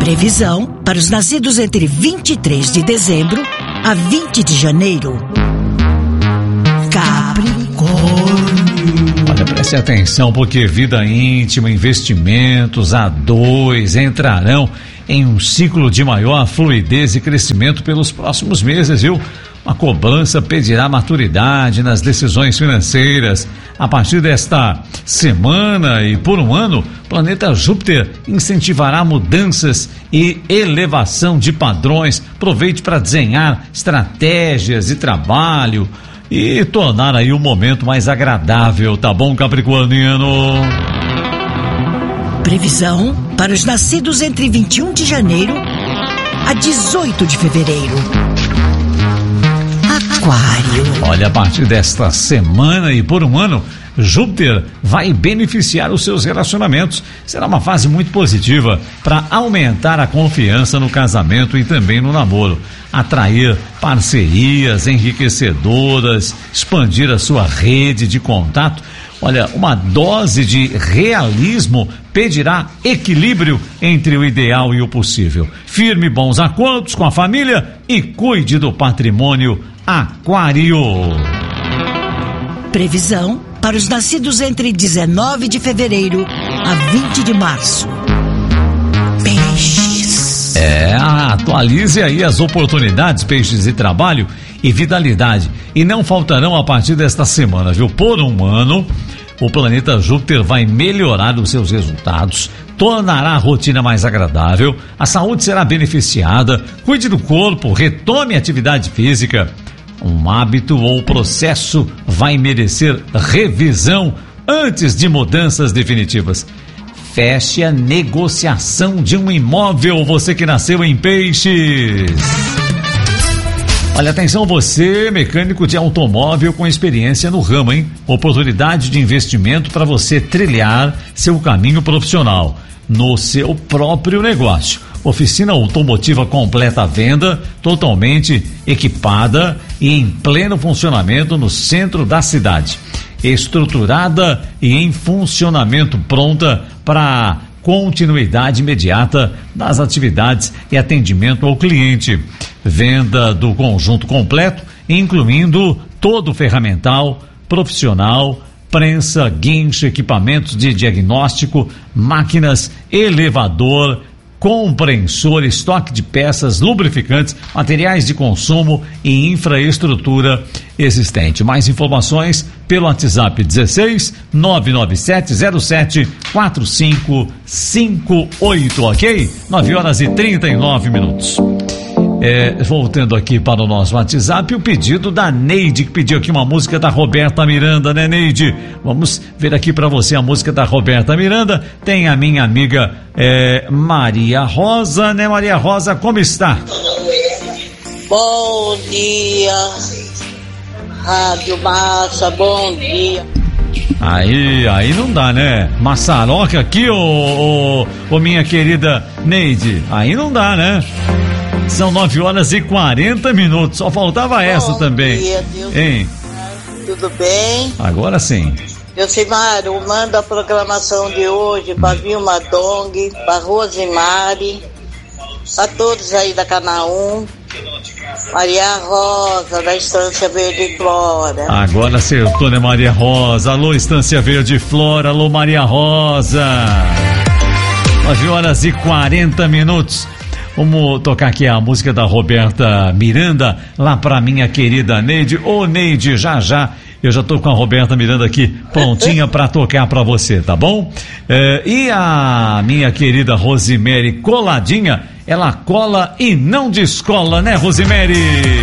Previsão para os nascidos entre 23 de dezembro a 20 de janeiro. Capricórnio. Olha, preste atenção, porque vida íntima, investimentos, A2 entrarão em um ciclo de maior fluidez e crescimento pelos próximos meses, viu? Uma cobrança pedirá maturidade nas decisões financeiras. A partir desta semana e por um ano, o planeta Júpiter incentivará mudanças e elevação de padrões. Aproveite para desenhar estratégias de trabalho e tornar aí o momento mais agradável, tá bom, capricorniano? Previsão para os nascidos entre 21 de janeiro a 18 de fevereiro. Aquário. Olha, a partir desta semana e por um ano, Júpiter vai beneficiar os seus relacionamentos. Será uma fase muito positiva para aumentar a confiança no casamento e também no namoro. Atrair parcerias enriquecedoras, expandir a sua rede de contato. Olha, uma dose de realismo pedirá equilíbrio entre o ideal e o possível. Firme bons acordos com a família e cuide do patrimônio. Aquário. Previsão para os nascidos entre 19 de fevereiro a 20 de março. Peixes. Atualize aí as oportunidades, peixes, de trabalho e vitalidade. E não faltarão a partir desta semana, viu? Por um ano, o planeta Júpiter vai melhorar os seus resultados, tornará a rotina mais agradável, a saúde será beneficiada, cuide do corpo, retome a atividade física. Um hábito ou processo vai merecer revisão antes de mudanças definitivas. Feche a negociação de um imóvel, você que nasceu em Peixes. Olha, atenção você, mecânico de automóvel com experiência no ramo, hein? Oportunidade de investimento para você trilhar seu caminho profissional no seu próprio negócio. Oficina automotiva completa à venda, totalmente equipada e em pleno funcionamento no centro da cidade. Estruturada e em funcionamento, pronta para continuidade imediata das atividades e atendimento ao cliente. Venda do conjunto completo, incluindo todo o ferramental, profissional, prensa, guincho, equipamentos de diagnóstico, máquinas, elevador, compreensor, estoque de peças, lubrificantes, materiais de consumo e infraestrutura existente. Mais informações pelo WhatsApp 16 99707 4558, ok? 9h39. Voltando aqui para o nosso WhatsApp, o pedido da Neide, que pediu aqui uma música da Roberta Miranda, né, Neide? Vamos ver aqui para você a música da Roberta Miranda. Tem a minha amiga Maria Rosa, né, Maria Rosa? Como está? Bom dia, Rádio Massa, bom dia. Aí não dá, né? Maçaroca aqui, ô minha querida Neide, aí não dá, né? São 9h40, só faltava essa também. Bom dia, Deus. Hein? Tudo bem? Agora sim. Elcimaro, manda a programação de hoje para Vilma Dong, para Rosemary, para todos aí da Canaã, Maria Rosa, da Estância Verde Flora. Agora acertou, né, Maria Rosa? Alô, Estância Verde Flora, alô, Maria Rosa. 9h40. Vamos tocar aqui a música da Roberta Miranda, lá pra minha querida Neide. Ô, Neide, já eu já tô com a Roberta Miranda aqui prontinha pra tocar pra você, tá bom? E a minha querida Rosemary coladinha, ela cola e não descola, né, Rosemary?